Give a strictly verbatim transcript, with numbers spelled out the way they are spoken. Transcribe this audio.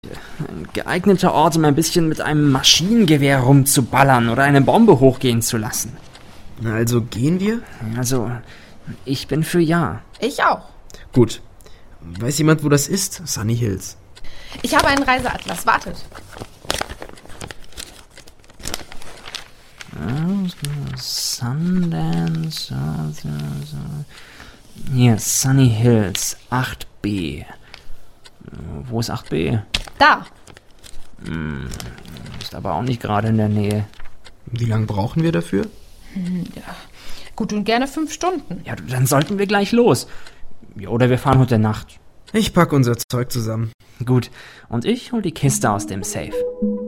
Ein geeigneter Ort, um ein bisschen mit einem Maschinengewehr rumzuballern oder eine Bombe hochgehen zu lassen. Na, also gehen wir? Also, ich bin für ja. Ich auch. Gut. Weiß jemand, wo das ist? Sunny Hills. Ich habe einen Reiseatlas. Wartet. Sundance. Hier, Sunny Hills, acht B. Wo ist acht B? Da. Hm, ist aber auch nicht gerade in der Nähe. Wie lange brauchen wir dafür? Hm, ja. Gut und gerne fünf Stunden. Ja, dann sollten wir gleich los. Ja, oder wir fahren heute Nacht. Ich pack unser Zeug zusammen. Gut, und ich hol die Kiste aus dem Safe.